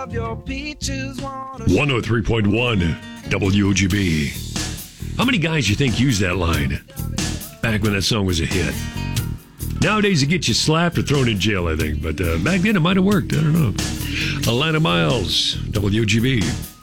of your peaches wanna 103.1 WOGB. How many guys you think used that line back when that song was a hit? Nowadays, it gets you slapped or thrown in jail, I think. But back then, it might have worked. I don't know. Atlanta Miles, WGB.